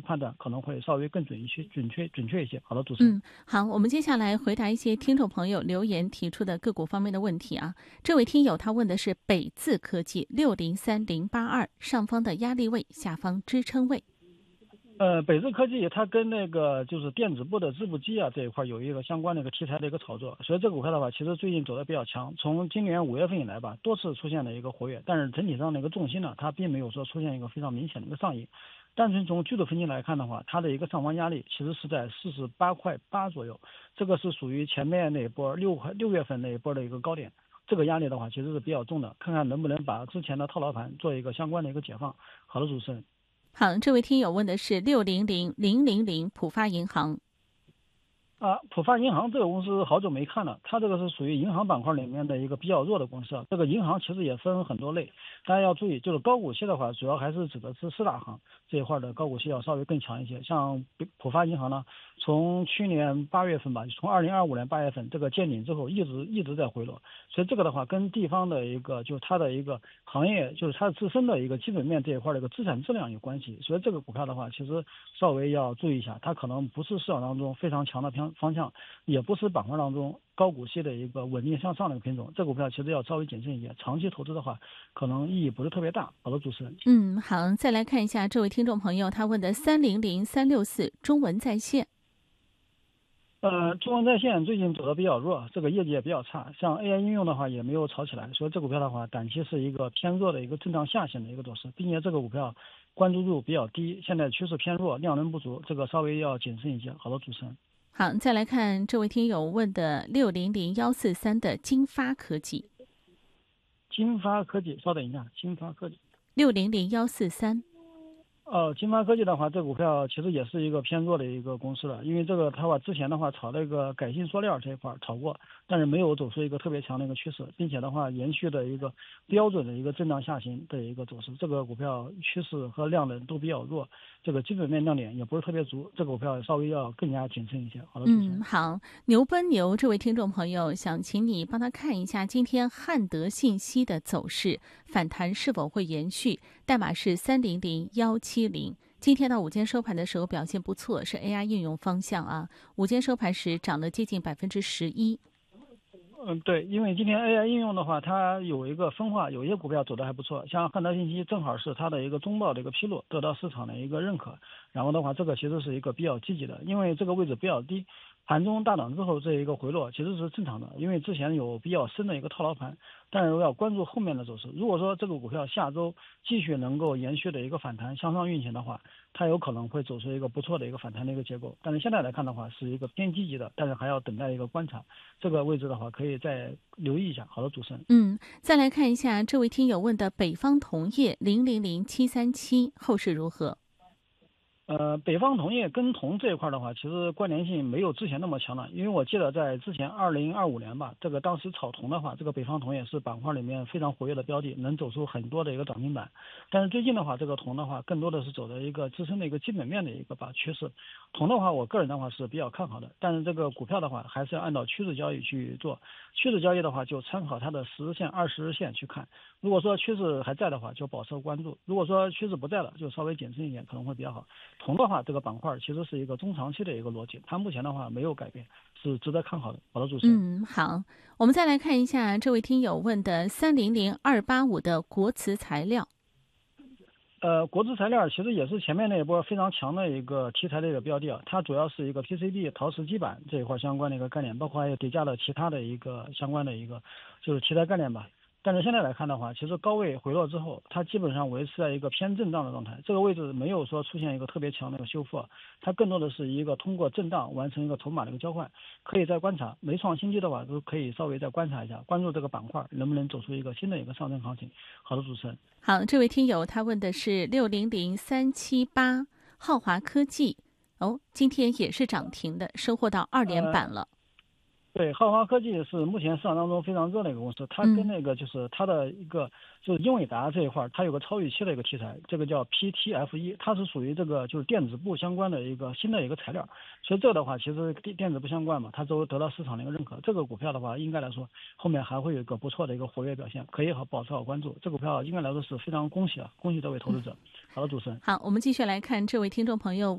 判断可能会稍微更准确一些。好的，主持人。 好，我们接下来回答一些听众朋友留言提出的个股方面的问题啊。这位听友他问的是北自科技630082上方的压力位，下方支撑位。 北自科技它跟那个就是电子部的织布机啊这一块有一个相关的一个题材的一个炒作，所以这个股票的话，其实最近走的比较强，从今年5月份以来吧，多次出现了一个活跃，但是整体上的一个重心呢，它并没有说出现一个非常明显的一个上影。单纯从技术分析来看的话，它的一个上方压力其实是在48.8块左右，这个是属于前面那一波六月份那一波的一个高点。这个压力的话其实是比较重的，看看能不能把之前的套牢盘做一个相关的一个解放。好的，主持人。 好，这位听友问的是600000浦发银行。 浦发银行这个公司好久没看了，它这个是属于银行板块里面的一个比较弱的公司啊。这个银行其实也分很多类，大家要注意，就是高股息的话，主要还是指的是四大行这一块的高股息要稍微更强一些。像浦发银行呢，从去年8月份吧，从2025年8月份这个见顶之后，一直在回落，所以这个的话跟地方的一个就是它的一个行业，就是它自身的一个基本面这一块的一个资产质量有关系。所以这个股票的话，其实稍微要注意一下，它可能不是市场当中非常强的方向，也不是板块当中高股息的一个稳定向上的一个品种。这个股票其实要稍微谨慎一些，长期投资的话，可能意义不是特别大。好的，主持人。 好，再来看一下这位听众朋友他问的300364中文在线。 中文在线最近走的比较弱，这个业绩也比较差，像 AI 应用的话也没有炒起来，所以这股票的话短期是一个偏弱的一个震荡下行的一个走势，并且这个股票关注度比较低，现在趋势偏弱，量能不足，这个稍微要谨慎一些。好的，主持人。 好，再来看这位听友问的600143的金发科技。 金发科技，稍等一下，金发科技 600143。 金发科技的话，这股票其实也是一个偏弱的一个公司了，因为这个它把之前的话炒那个改性塑料这一块炒过，但是没有走出一个特别强的一个趋势，并且的话延续的一个标准的一个震荡下行的一个走势。这个股票趋势和量能都比较弱，这个基本面亮点也不是特别足，这个股票稍微要更加谨慎一些。好的，主持人。 好，牛奔牛这位听众朋友想请你帮他看一下今天汉德信息的走势反弹是否会延续，代码是300170。今天到午间收盘的时候表现不错，是 AI 应用方向啊。午间收盘时涨了接近11%。 对，因为今天 AI 应用的话，它有一个分化，有些股票走的还不错，像汉德信息正好是它的一个中报的一个披露，得到市场的一个认可。然后的话，这个其实是一个比较积极的，因为这个位置比较低，盘中大涨之后这一个回落其实是正常的，因为之前有比较深的一个套牢盘，但是要关注后面的走势。如果说这个股票下周继续能够延续的一个反弹向上运行的话，它有可能会走出一个不错的一个反弹的一个结构。但是现在来看的话，是一个偏积极的，但是还要等待一个观察。这个位置的话，可以再留意一下。好的，主持人。 再来看一下这位听友问的北方铜业000737后市如何？ 北方铜业跟铜这一块的话，其实关联性没有之前那么强了，因为我记得在之前2025年吧，这个当时炒铜的话，这个北方铜也是板块里面非常活跃的标的，能走出很多的一个涨停板。但是最近的话，这个铜的话更多的是走的一个自身的一个基本面的一个趋势。铜的话，我个人的话是比较看好的，但是这个股票的话还是要按照趋势交易去做。趋势交易的话，就参考它的10日线、20日线去看。如果说趋势还在的话，就保持关注；如果说趋势不在了，就稍微谨慎一点，可能会比较好。铜的话，这个板块其实是一个中长期的一个逻辑，它目前的话没有改变，是值得看好的。好的，主持人。 好，我们再来看一下这位听友问的300285的国瓷材料。 国资材料其实也是前面那一波非常强的一个题材的一个标的啊，它主要是一个 PCB 陶瓷基板这一块相关的一个概念，包括还有叠加了其他的一个相关的一个就是题材概念吧。但是现在来看的话，其实高位回落之后，它基本上维持在一个偏震荡的状态，这个位置没有说出现一个特别强的一个修复，它更多的是一个通过震荡完成一个筹码的一个交换，可以再观察，没创新低的话都可以稍微再观察一下，关注这个板块能不能走出一个新的一个上升行情。好的，主持人。 好，这位听友他问的是600378浩华科技，今天也是涨停的，收获到2连板了。 对，浩华科技是目前市场当中非常热的一个公司，它跟那个就是它的一个就是英伟达这一块，它有个超预期的一个题材，这个叫 PTFE， 它是属于这个就是电子部相关的一个新的一个材料，所以这个的话其实电子部相关嘛，它都得到市场的一个认可。这个股票的话，应该来说后面还会有一个不错的一个活跃表现，可以保持好关注。这股票应该来说是非常恭喜这位投资者。好的，主持人。 好，我们继续来看这位听众朋友